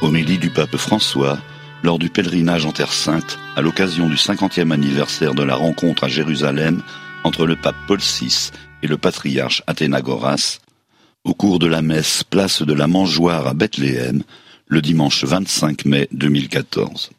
Homélie du pape François lors du pèlerinage en Terre Sainte à l'occasion du 50e anniversaire de la rencontre à Jérusalem entre le pape Paul VI et le patriarche Athénagoras, au cours de la messe place de la Mangeoire à Bethléem, le dimanche 25 mai 2014.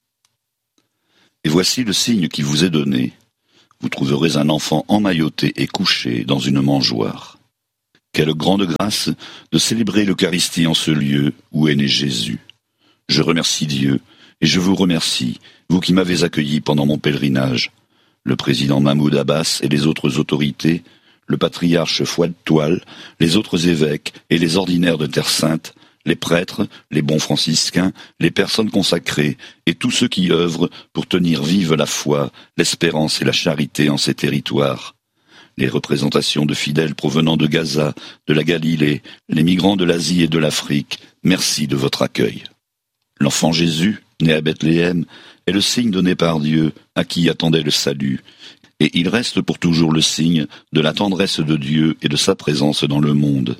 Et voici le signe qui vous est donné. Vous trouverez un enfant emmailloté et couché dans une mangeoire. Quelle grande grâce de célébrer l'Eucharistie en ce lieu où est né Jésus. Je remercie Dieu et je vous remercie, vous qui m'avez accueilli pendant mon pèlerinage, le président Mahmoud Abbas et les autres autorités, le patriarche Fouad Toual, les autres évêques et les ordinaires de Terre Sainte, les prêtres, les bons franciscains, les personnes consacrées et tous ceux qui œuvrent pour tenir vive la foi, l'espérance et la charité en ces territoires. Les représentations de fidèles provenant de Gaza, de la Galilée, les migrants de l'Asie et de l'Afrique, merci de votre accueil. L'enfant Jésus, né à Bethléem, est le signe donné par Dieu à qui attendait le salut, et il reste pour toujours le signe de la tendresse de Dieu et de sa présence dans le monde.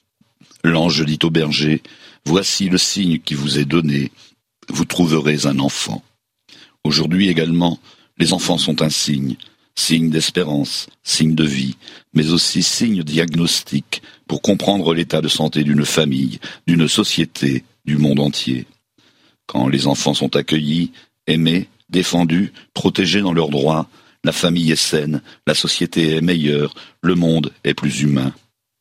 L'ange dit au berger, « Voici le signe qui vous est donné, vous trouverez un enfant. » Aujourd'hui également, les enfants sont un signe d'espérance, signe de vie, mais aussi signe diagnostique pour comprendre l'état de santé d'une famille, d'une société, du monde entier. Quand les enfants sont accueillis, aimés, défendus, protégés dans leurs droits, la famille est saine, la société est meilleure, le monde est plus humain.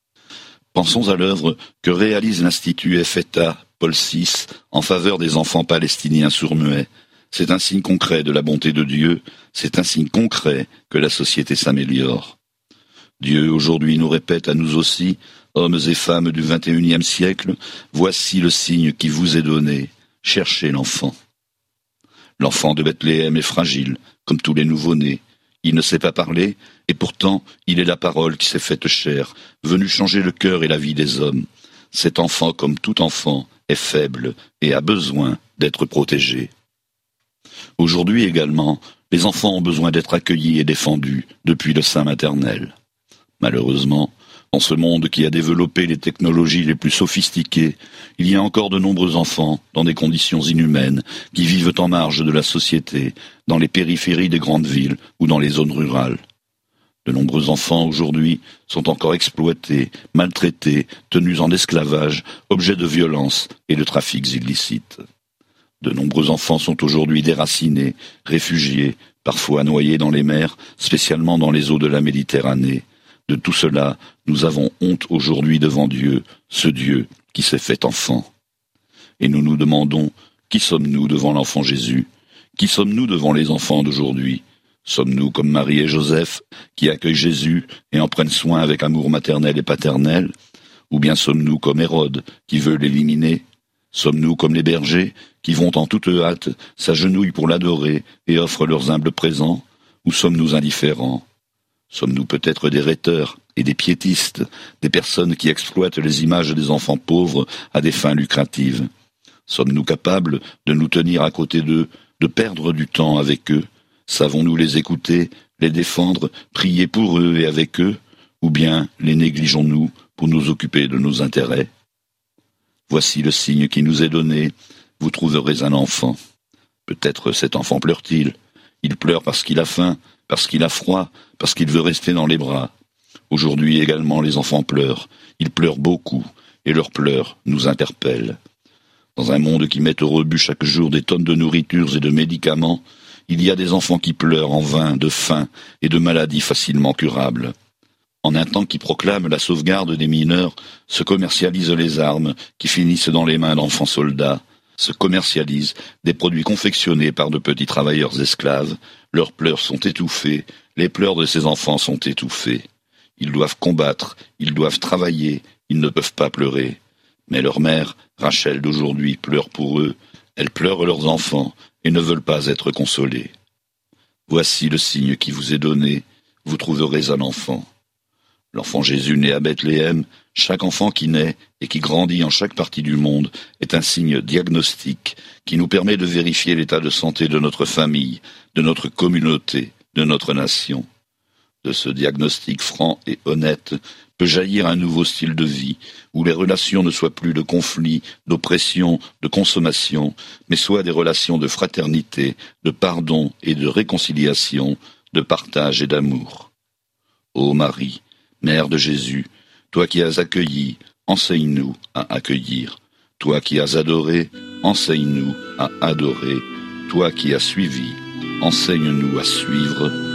Pensons à l'œuvre que réalise l'Institut Ephetha Paul VI en faveur des enfants palestiniens sourds-muets. C'est un signe concret de la bonté de Dieu, c'est un signe concret que la société s'améliore. Dieu aujourd'hui nous répète à nous aussi, hommes et femmes du XXIe siècle, voici le signe qui vous est donné, cherchez l'enfant. L'enfant de Bethléem est fragile, comme tous les nouveau-nés. Il ne sait pas parler, et pourtant il est la parole qui s'est faite chair, venue changer le cœur et la vie des hommes. Cet enfant, comme tout enfant, est faible et a besoin d'être protégé. Aujourd'hui également, les enfants ont besoin d'être accueillis et défendus depuis le sein maternel. Malheureusement, dans ce monde qui a développé les technologies les plus sophistiquées, il y a encore de nombreux enfants dans des conditions inhumaines qui vivent en marge de la société, dans les périphéries des grandes villes ou dans les zones rurales. De nombreux enfants aujourd'hui sont encore exploités, maltraités, tenus en esclavage, objets de violence et de trafics illicites. De nombreux enfants sont aujourd'hui déracinés, réfugiés, parfois noyés dans les mers, spécialement dans les eaux de la Méditerranée. De tout cela, nous avons honte aujourd'hui devant Dieu, ce Dieu qui s'est fait enfant. Et nous nous demandons, qui sommes-nous devant l'enfant Jésus? Qui sommes-nous devant les enfants d'aujourd'hui? Sommes-nous comme Marie et Joseph, qui accueillent Jésus et en prennent soin avec amour maternel et paternel? Ou bien sommes-nous comme Hérode, qui veut l'éliminer? Sommes-nous comme les bergers, qui vont en toute hâte, s'agenouillent pour l'adorer et offrent leurs humbles présents? Ou sommes-nous indifférents? Sommes-nous peut-être des rhéteurs et des piétistes, des personnes qui exploitent les images des enfants pauvres à des fins lucratives? Sommes-nous capables de nous tenir à côté d'eux, de perdre du temps avec eux? Savons-nous les écouter, les défendre, prier pour eux et avec eux? Ou bien les négligeons-nous pour nous occuper de nos intérêts? Voici le signe qui nous est donné, vous trouverez un enfant. Peut-être cet enfant pleure-t-il. Il pleure parce qu'il a faim, parce qu'il a froid, parce qu'il veut rester dans les bras. Aujourd'hui également les enfants pleurent, ils pleurent beaucoup, et leurs pleurs nous interpellent. Dans un monde qui met au rebut chaque jour des tonnes de nourritures et de médicaments, il y a des enfants qui pleurent en vain de faim et de maladies facilement curables. En un temps qui proclame la sauvegarde des mineurs, se commercialisent les armes qui finissent dans les mains d'enfants soldats, se commercialisent des produits confectionnés par de petits travailleurs esclaves, leurs pleurs sont étouffés, les pleurs de ces enfants sont étouffés. Ils doivent combattre, ils doivent travailler, ils ne peuvent pas pleurer. Mais leur mère, Rachel d'aujourd'hui, pleure pour eux, elles pleurent leurs enfants et ne veulent pas être consolées. Voici le signe qui vous est donné, vous trouverez un enfant. L'enfant Jésus né à Bethléem, chaque enfant qui naît et qui grandit en chaque partie du monde est un signe diagnostique qui nous permet de vérifier l'état de santé de notre famille, de notre communauté, de notre nation. De ce diagnostic franc et honnête peut jaillir un nouveau style de vie, où les relations ne soient plus de conflits, d'oppression, de consommation, mais soient des relations de fraternité, de pardon et de réconciliation, de partage et d'amour. Ô Marie, Mère de Jésus, toi qui as accueilli, enseigne-nous à accueillir. Toi qui as adoré, enseigne-nous à adorer. Toi qui as suivi, enseigne-nous à suivre.